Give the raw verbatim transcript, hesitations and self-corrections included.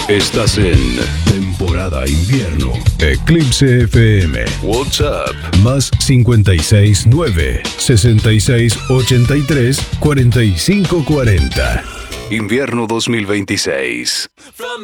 Estás en temporada invierno. Eclipse F M. WhatsApp más cincuenta y seis nueve, sesenta y seis ochenta y tres, cuarenta y cinco cuarenta. Invierno dos mil veintiséis.